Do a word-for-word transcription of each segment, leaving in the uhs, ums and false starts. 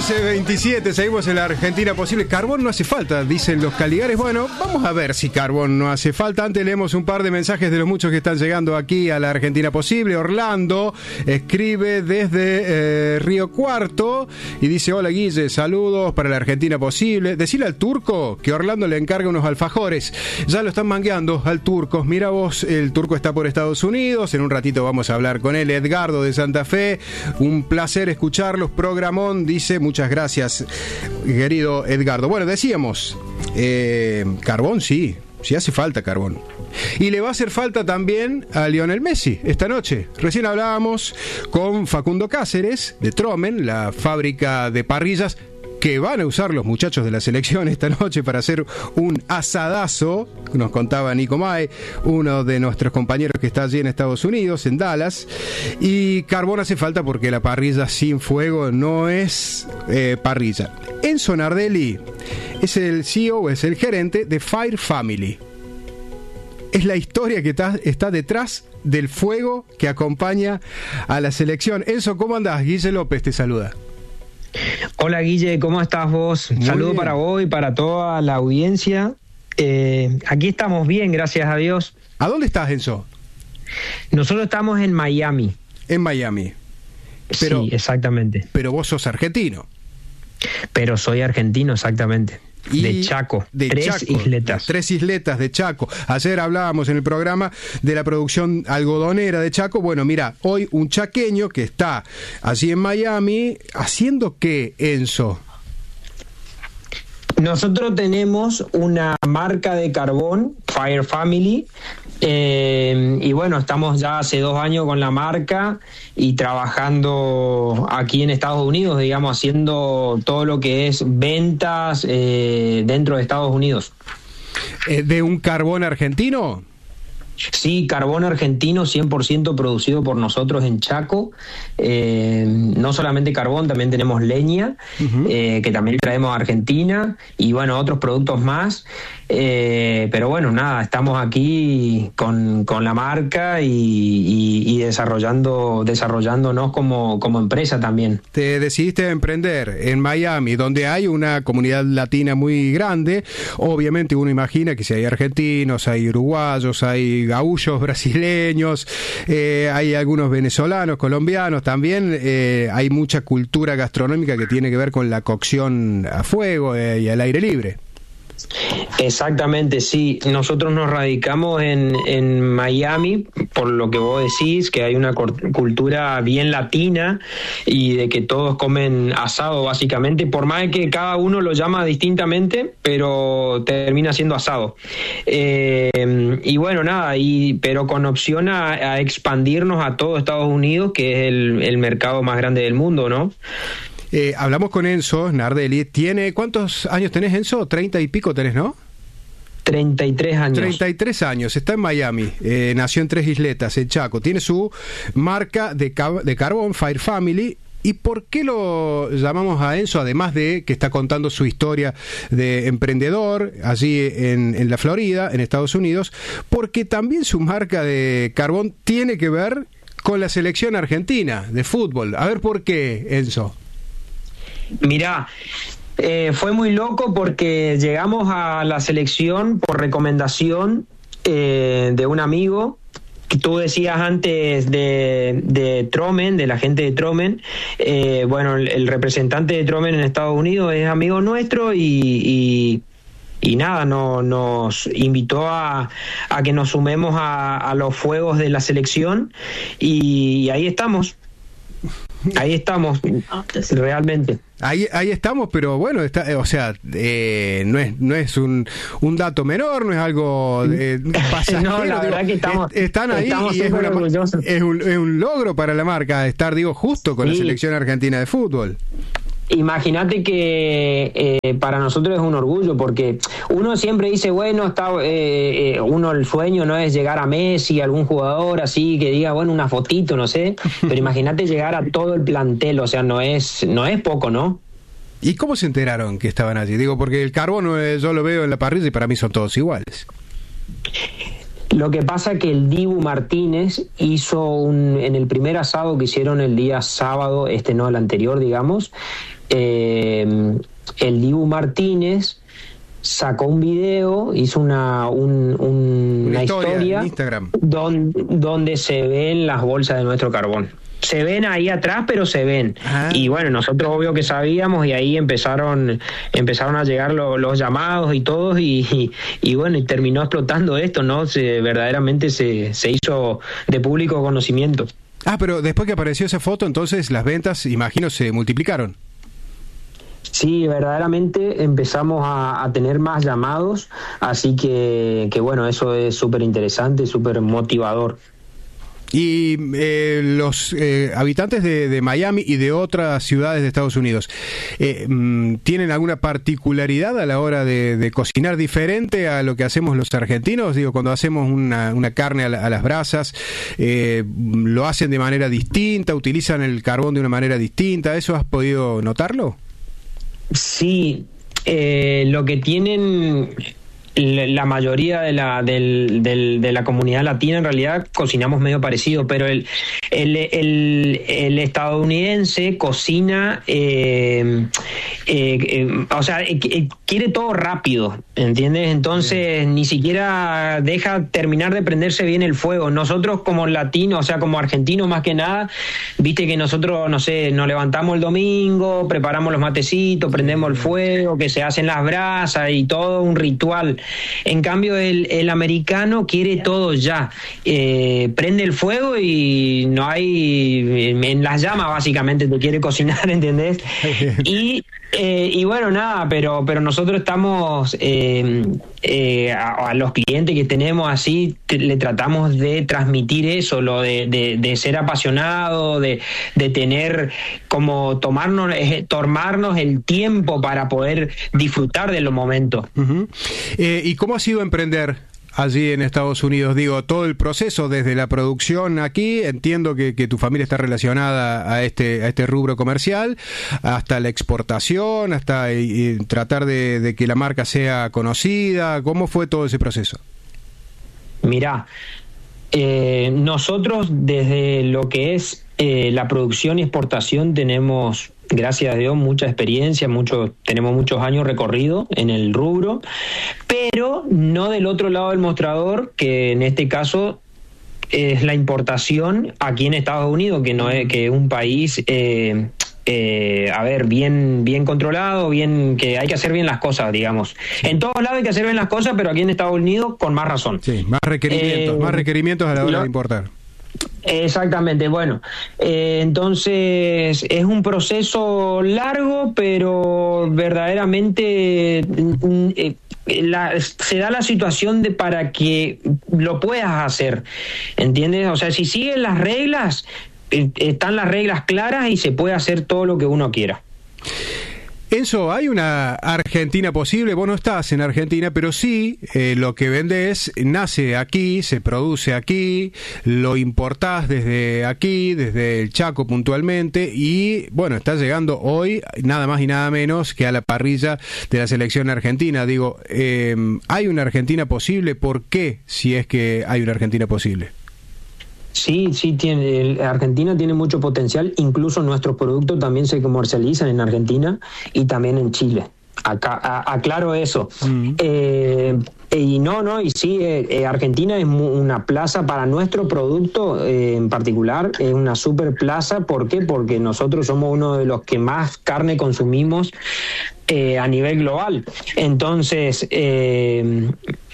once veintisiete, seguimos en la Argentina Posible. Carbón no hace falta, dicen los Caligares. Bueno, vamos a ver si carbón no hace falta. Antes leemos un par de mensajes de los muchos que están llegando aquí a la Argentina Posible. Orlando escribe desde eh, Río Cuarto y dice: hola Guille, saludos para la Argentina Posible. Decile al turco que Orlando le encarga unos alfajores. Ya lo están mangueando al turco. Mira vos, el turco está por Estados Unidos. En un ratito vamos a hablar con él. Edgardo de Santa Fe, un placer escucharlos. Programón, dice, muchas gracias, querido Edgardo. Bueno, decíamos, eh, carbón sí, sí hace falta carbón. Y le va a hacer falta también a Lionel Messi esta noche. Recién hablábamos con Facundo Cáceres de Tromen, la fábrica de parrillas que van a usar los muchachos de la selección esta noche para hacer un asadazo. Nos contaba Nico Mae, uno de nuestros compañeros que está allí en Estados Unidos, en Dallas. Y carbón hace falta porque la parrilla sin fuego no es eh, parrilla. Enzo Nardelli es el C E O, es el gerente de Fire Family. Es la historia que está, está detrás del fuego que acompaña a la selección. Enzo, ¿cómo andás? Guille López te saluda. Hola Guille, ¿cómo estás vos? Un saludo para vos y para toda la audiencia. Eh, aquí estamos bien, gracias a Dios. ¿A dónde estás, Enzo? Nosotros estamos en Miami. En Miami. Pero, sí, exactamente. Pero vos sos argentino. Pero soy argentino, exactamente. Y de Chaco, de tres Chaco, isletas. Tres isletas de Chaco. Ayer hablábamos en el programa de la producción algodonera de Chaco. Bueno, mira, hoy un chaqueño que está allí en Miami, ¿haciendo qué, Enzo? Nosotros tenemos una marca de carbón, Fire Family, eh, y bueno, estamos ya hace dos años con la marca y trabajando aquí en Estados Unidos, digamos, haciendo todo lo que es ventas eh, dentro de Estados Unidos. ¿De un carbón argentino? Sí, carbón argentino cien por ciento producido por nosotros en Chaco. Eh, no solamente carbón, también tenemos leña, uh-huh. eh, que también traemos a Argentina, y bueno, otros productos más. Eh, pero bueno, nada, estamos aquí con, con la marca y, y, y desarrollando, desarrollándonos como, como empresa también. Te decidiste a emprender en Miami, donde hay una comunidad latina muy grande. Obviamente uno imagina que si hay argentinos, hay uruguayos, hay gaullos brasileños, eh, hay algunos venezolanos, colombianos también. Eh, hay mucha cultura gastronómica que tiene que ver con la cocción a fuego eh, y al aire libre. Exactamente, sí. Nosotros nos radicamos en, en Miami, por lo que vos decís, que hay una cultura bien latina y de que todos comen asado básicamente, por más de que cada uno lo llama distintamente, pero termina siendo asado. Eh, y bueno, nada, y pero con opción a, a expandirnos a todo Estados Unidos, que es el, el mercado más grande del mundo, ¿no? Eh, hablamos con Enzo Nardelli. ¿Tiene, ¿Cuántos años tenés, Enzo? Treinta y pico tenés, ¿no? treinta y tres años. treinta y tres años, está en Miami, eh, nació en Tres Isletas, en Chaco. Tiene su marca de, cab- de carbón, Fire Family. ¿Y por qué lo llamamos a Enzo? Además de que está contando su historia de emprendedor allí en, en la Florida, en Estados Unidos, porque también su marca de carbón tiene que ver con la selección argentina de fútbol. A ver, ¿por qué, Enzo? Mirá, eh, fue muy loco porque llegamos a la selección por recomendación eh, de un amigo. Que tú decías antes de, de Tromen, de la gente de Tromen. Eh, bueno, el, el representante de Tromen en Estados Unidos es amigo nuestro y... y Y nada, no, nos invitó a, a que nos sumemos a, a los fuegos de la selección y, y ahí estamos. Ahí estamos, realmente. Ahí, ahí estamos, pero bueno, está, o sea, eh, no es, no es un, un dato menor, no es algo eh, pasajero. No, la verdad digo, que estamos, est- están ahí estamos y es, una, orgullosos. es, un, es un logro para la marca estar, digo, justo con sí. la selección argentina de fútbol. Imagínate que eh, para nosotros es un orgullo porque uno siempre dice, bueno, está eh, eh, uno el sueño no es llegar a Messi, algún jugador así que diga, bueno, una fotito, no sé, pero imagínate llegar a todo el plantel, o sea, no es no es poco, ¿no? ¿Y cómo se enteraron que estaban allí? Digo, porque el carbón eh, yo lo veo en la parrilla y para mí son todos iguales. Lo que pasa que el Dibu Martínez hizo un, en el primer asado que hicieron el día sábado, este no, el anterior, digamos, eh, el Dibu Martínez sacó un video, hizo una, un, un, una, una historia, historia en Instagram donde, donde se ven las bolsas de nuestro carbón. Se ven ahí atrás, pero se ven. Ah. Y bueno, nosotros obvio que sabíamos, y ahí empezaron empezaron a llegar lo, los llamados y todos, y, y, y bueno, y terminó explotando esto, ¿no? Se, verdaderamente se, se hizo de público conocimiento. Ah, pero después que apareció esa foto, entonces las ventas, imagino, se multiplicaron. Sí, verdaderamente empezamos a, a tener más llamados, así que, que bueno, eso es súper interesante, súper motivador. Y eh, los eh, habitantes de, de Miami y de otras ciudades de Estados Unidos, eh, ¿tienen alguna particularidad a la hora de, de cocinar diferente a lo que hacemos los argentinos? Digo, cuando hacemos una, una carne a, la, a las brasas, eh, ¿lo hacen de manera distinta? ¿Utilizan el carbón de una manera distinta? ¿Eso has podido notarlo? Sí, eh, lo que tienen la mayoría de la del, del, de la comunidad latina, en realidad cocinamos medio parecido, pero el el, el, el estadounidense cocina eh, eh, eh, o sea, eh, quiere todo rápido, ¿entiendes? Entonces ni siquiera deja terminar de prenderse bien el fuego. Nosotros como latinos, o sea, como argentinos más que nada, viste que nosotros, no sé, nos levantamos el domingo, preparamos los matecitos, prendemos el fuego, que se hacen las brasas y todo un ritual. En cambio el, el americano quiere todo ya, eh, prende el fuego y no hay, en las llamas básicamente te quiere cocinar, ¿entendés? Y Eh, y bueno, nada, pero pero nosotros estamos, eh, eh, a, a los clientes que tenemos así, te, le tratamos de transmitir eso, lo de, de, de ser apasionado, de, de tener como tomarnos, eh, tomarnos el tiempo para poder disfrutar de los momentos. Uh-huh. Eh, ¿Y cómo ha sido emprender allí en Estados Unidos? Digo, todo el proceso desde la producción aquí, entiendo que, que tu familia está relacionada a este a este rubro comercial, hasta la exportación, hasta y, y tratar de, de que la marca sea conocida. ¿Cómo fue todo ese proceso? Mirá, eh, nosotros desde lo que es eh, la producción y exportación tenemos, gracias a Dios, mucha experiencia, mucho, tenemos muchos años recorrido en el rubro, pero no del otro lado del mostrador, que en este caso es la importación aquí en Estados Unidos, que no es que es un país eh, eh, a ver, bien bien controlado, bien, que hay que hacer bien las cosas, digamos. En todos lados hay que hacer bien las cosas, pero aquí en Estados Unidos con más razón. Sí, más requerimientos, eh, más requerimientos a la hora lo, de importar. Exactamente, bueno, eh, entonces es un proceso largo, pero verdaderamente eh, la, se da la situación de para que lo puedas hacer, ¿entiendes? O sea, si siguen las reglas, eh, están las reglas claras y se puede hacer todo lo que uno quiera. Enzo, ¿hay una Argentina posible? Vos no estás en Argentina, pero sí, eh, lo que vendés nace aquí, se produce aquí, lo importás desde aquí, desde el Chaco puntualmente, y bueno, está llegando hoy nada más y nada menos que a la parrilla de la selección argentina. Digo, eh, ¿hay una Argentina posible? ¿Por qué, si es que hay una Argentina posible? Sí, sí, tiene, Argentina tiene mucho potencial, incluso nuestros productos también se comercializan en Argentina y también en Chile. Acá, a, aclaro eso. Mm. Eh, y no, no, y sí, eh, Argentina es una plaza para nuestro producto eh, en particular, es una super plaza. ¿Por qué? Porque nosotros somos uno de los que más carne consumimos Eh, a nivel global. Entonces eh,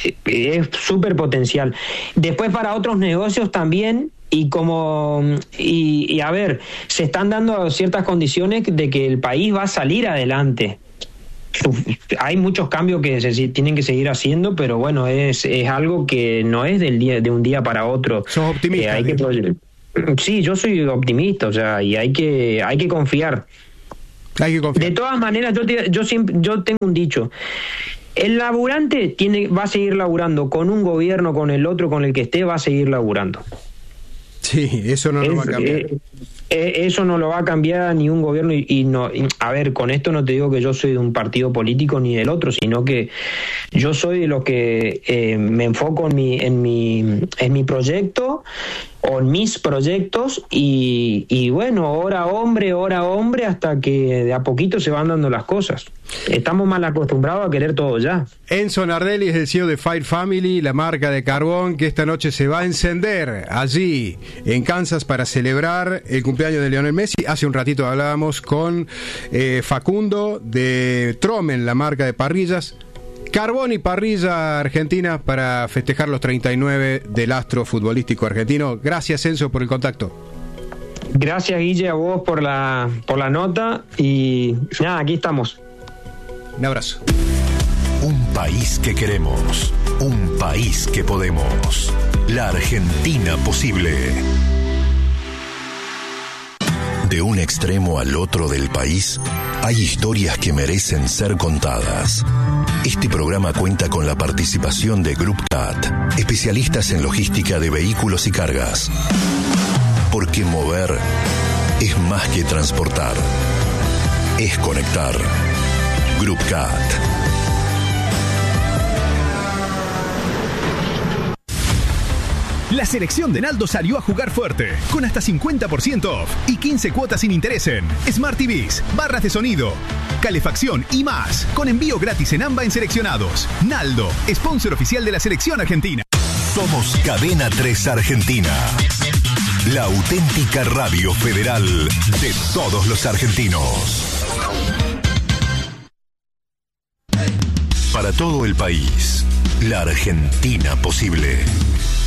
es súper potencial. Después para otros negocios también, y como y, y a ver, se están dando ciertas condiciones de que el país va a salir adelante. Hay muchos cambios que se tienen que seguir haciendo, pero bueno, es, es algo que no es del día de un día para otro. ¿Sos optimista? Eh, hay que, sí, yo soy optimista, o sea, y hay que hay que confiar. Hay que confiar. De todas maneras, yo, te, yo siempre yo tengo un dicho: el laburante tiene va a seguir laburando con un gobierno, con el otro, con el que esté, va a seguir laburando. Sí, eso no es, lo va a cambiar. Eh, eh, eso no lo va a cambiar ni un gobierno. Y, y no, y, a ver, con esto no te digo que yo soy de un partido político ni del otro, sino que yo soy de los que eh, me enfoco en mi en mi en mi proyecto. o mis proyectos y, y bueno, hora hombre, hora hombre, hasta que de a poquito se van dando las cosas. Estamos mal acostumbrados a querer todo ya. Enzo Nardelli es el C E O de Fire Family, la marca de carbón que esta noche se va a encender allí en Kansas para celebrar el cumpleaños de Lionel Messi. Hace un ratito hablábamos con eh, Facundo de Tromen, la marca de parrillas. Carbón y parrilla argentina para festejar los treinta y nueve del astro futbolístico argentino. Gracias, Enzo, por el contacto. Gracias, Guille, a vos por la, por la nota y nada, aquí estamos. Un abrazo. Un país que queremos, un país que podemos. La Argentina posible. De un extremo al otro del país, hay historias que merecen ser contadas. Este programa cuenta con la participación de Group C A T, especialistas en logística de vehículos y cargas. Porque mover es más que transportar, es conectar. Group C A T. La selección de Naldo salió a jugar fuerte, con hasta cincuenta por ciento off y quince cuotas sin interés en Smart T Vs, barras de sonido, calefacción y más, con envío gratis en AMBA en seleccionados. Naldo, sponsor oficial de la selección argentina. Somos Cadena tres Argentina, la auténtica radio federal de todos los argentinos. Para todo el país, la Argentina posible.